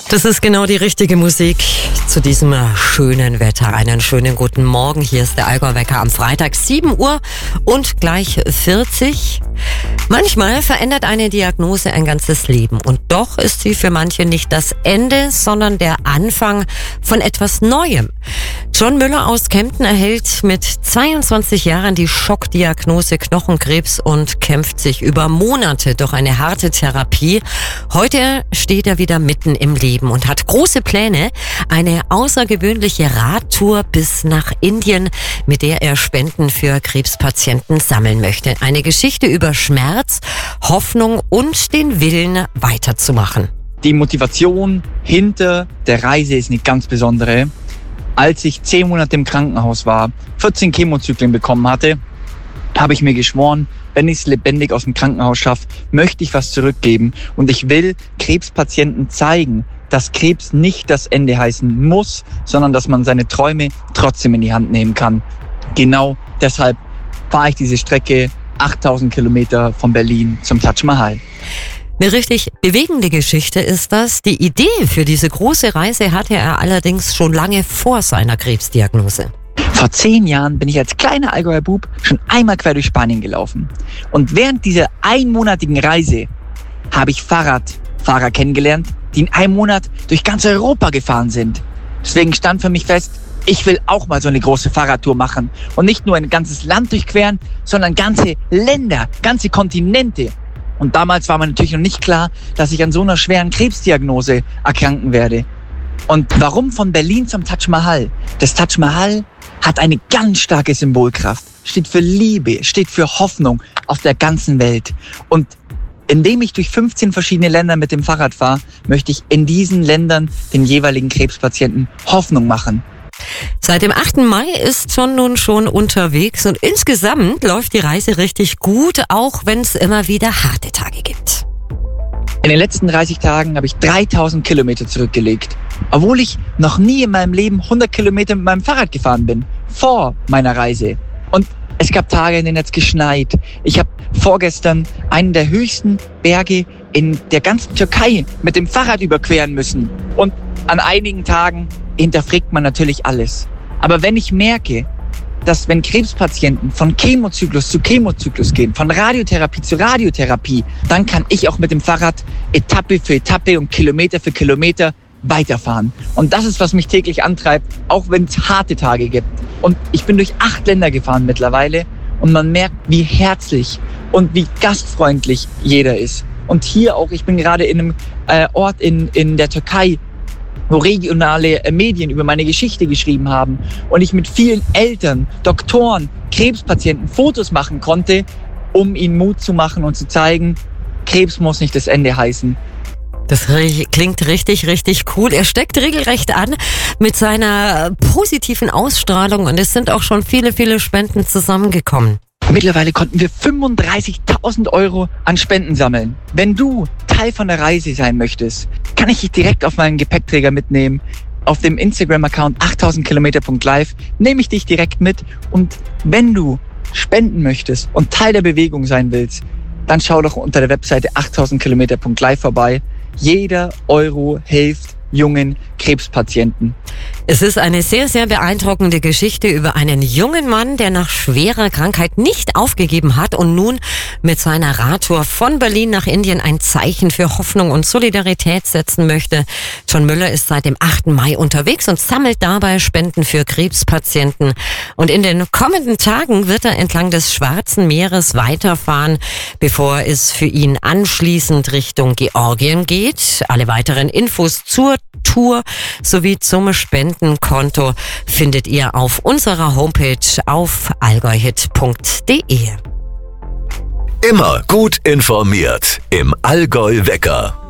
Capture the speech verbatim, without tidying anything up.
Das ist genau die richtige Musik zu diesem schönen Wetter. Einen schönen guten Morgen. Hier ist der Allgäu-Wecker am Freitag, sieben Uhr und gleich vierzig. Manchmal verändert eine Diagnose ein ganzes Leben. Und doch ist sie für manche nicht das Ende, sondern der Anfang von etwas Neuem. John Müller aus Kempten erhält mit zweiundzwanzig Jahren die Schockdiagnose Knochenkrebs und kämpft sich über Monate durch eine harte Therapie. Heute steht er wieder mitten im Leben und hat große Pläne, eine außergewöhnliche Radtour bis nach Indien, mit der er Spenden für Krebspatienten sammeln möchte. Eine Geschichte über Schmerz, Hoffnung und den Willen, weiterzumachen. Die Motivation hinter der Reise ist eine ganz besondere. Als ich zehn Monate im Krankenhaus war, vierzehn Chemozyklen bekommen hatte, habe ich mir geschworen, wenn ich es lebendig aus dem Krankenhaus schaffe, möchte ich was zurückgeben. Und ich will Krebspatienten zeigen, dass Krebs nicht das Ende heißen muss, sondern dass man seine Träume trotzdem in die Hand nehmen kann. Genau deshalb fahre ich diese Strecke achttausend Kilometer von Berlin zum Taj Mahal. Eine richtig bewegende Geschichte ist das. Die Idee für diese große Reise hatte er allerdings schon lange vor seiner Krebsdiagnose. Vor zehn Jahren bin ich als kleiner Allgäuer Bub schon einmal quer durch Spanien gelaufen. Und während dieser einmonatigen Reise habe ich Fahrradfahrer kennengelernt, die in einem Monat durch ganz Europa gefahren sind. Deswegen stand für mich fest, ich will auch mal so eine große Fahrradtour machen. Und nicht nur ein ganzes Land durchqueren, sondern ganze Länder, ganze Kontinente. Und damals war mir natürlich noch nicht klar, dass ich an so einer schweren Krebsdiagnose erkranken werde. Und warum von Berlin zum Taj Mahal? Das Taj Mahal hat eine ganz starke Symbolkraft, steht für Liebe, steht für Hoffnung auf der ganzen Welt. Und indem ich durch fünfzehn verschiedene Länder mit dem Fahrrad fahre, möchte ich in diesen Ländern den jeweiligen Krebspatienten Hoffnung machen. Seit dem achten Mai ist John nun schon unterwegs und insgesamt läuft die Reise richtig gut, auch wenn es immer wieder harte Tage gibt. In den letzten dreißig Tagen habe ich dreitausend Kilometer zurückgelegt, obwohl ich noch nie in meinem Leben hundert Kilometer mit meinem Fahrrad gefahren bin, vor meiner Reise. Und es gab Tage, in denen es geschneit. Ich habe vorgestern einen der höchsten Berge in der ganzen Türkei mit dem Fahrrad überqueren müssen. Und an einigen Tagen hinterfragt man natürlich alles. Aber wenn ich merke, dass wenn Krebspatienten von Chemozyklus zu Chemozyklus gehen, von Radiotherapie zu Radiotherapie, dann kann ich auch mit dem Fahrrad Etappe für Etappe und Kilometer für Kilometer weiterfahren. Und das ist, was mich täglich antreibt, auch wenn es harte Tage gibt. Und ich bin durch acht Länder gefahren mittlerweile und man merkt, wie herzlich und wie gastfreundlich jeder ist. Und hier auch, ich bin gerade in einem äh, Ort in, in der Türkei, wo regionale Medien über meine Geschichte geschrieben haben und ich mit vielen Eltern, Doktoren, Krebspatienten Fotos machen konnte, um ihnen Mut zu machen und zu zeigen, Krebs muss nicht das Ende heißen. Das klingt richtig, richtig cool. Er steckt regelrecht an mit seiner positiven Ausstrahlung und es sind auch schon viele, viele Spenden zusammengekommen. Mittlerweile konnten wir fünfunddreißigtausend Euro an Spenden sammeln. Wenn du Teil von der Reise sein möchtest, kann ich dich direkt auf meinen Gepäckträger mitnehmen. Auf dem Instagram-Account achttausend Kilometer Punkt live nehme ich dich direkt mit. Und wenn du spenden möchtest und Teil der Bewegung sein willst, dann schau doch unter der Webseite achttausend Kilometer Punkt live vorbei. Jeder Euro hilft jungen Krebspatienten. Es ist eine sehr, sehr beeindruckende Geschichte über einen jungen Mann, der nach schwerer Krankheit nicht aufgegeben hat und nun mit seiner Radtour von Berlin nach Indien ein Zeichen für Hoffnung und Solidarität setzen möchte. John Müller ist seit dem achten Mai unterwegs und sammelt dabei Spenden für Krebspatienten. Und in den kommenden Tagen wird er entlang des Schwarzen Meeres weiterfahren, bevor es für ihn anschließend Richtung Georgien geht. Alle weiteren Infos zur Tour sowie zum Spendenkonto findet ihr auf unserer Homepage auf allgäuhit punkt de. Immer gut informiert im Allgäu-Wecker.